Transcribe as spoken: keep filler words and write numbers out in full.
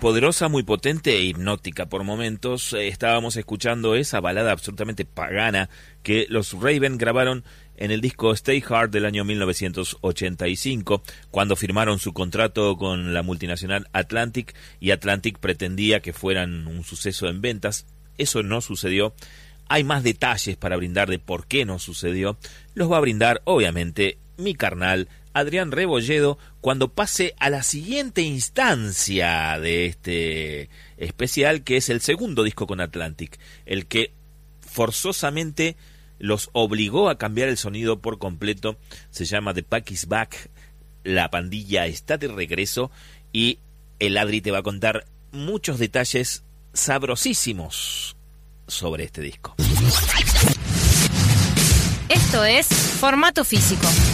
poderosa, muy potente e hipnótica por momentos. Eh, estábamos escuchando esa balada absolutamente pagana que los Raven grabaron en el disco Stay Hard del año mil novecientos ochenta y cinco, cuando firmaron su contrato con la multinacional Atlantic, y Atlantic pretendía que fueran un suceso en ventas. Eso no sucedió. Hay más detalles para brindar de por qué no sucedió. Los va a brindar, obviamente, mi carnal Adrián Rebolledo cuando pase a la siguiente instancia de este especial, que es el segundo disco con Atlantic, el que forzosamente los obligó a cambiar el sonido por completo. Se llama The Pack is Back, la pandilla está de regreso, y el Adri te va a contar muchos detalles sabrosísimos sobre este disco. Esto es Formato Físico.